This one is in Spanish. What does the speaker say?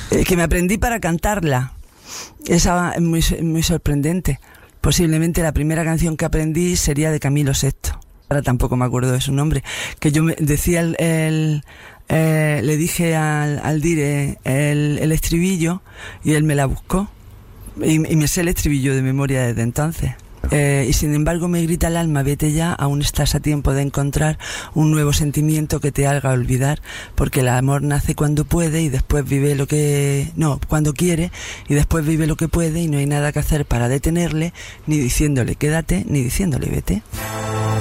Que me aprendí para cantarla. Esa es muy sorprendente. Posiblemente la primera canción que aprendí sería de Camilo VI. Ahora tampoco me acuerdo de su nombre. Que yo decía le dije al dire el estribillo y él me la buscó. Y me sé el estribillo de memoria desde entonces. Y sin embargo me grita el alma, vete ya, aún estás a tiempo de encontrar un nuevo sentimiento que te haga olvidar, porque el amor nace cuando puede y después vive cuando quiere y después vive lo que puede, y no hay nada que hacer para detenerle, ni diciéndole quédate, ni diciéndole vete.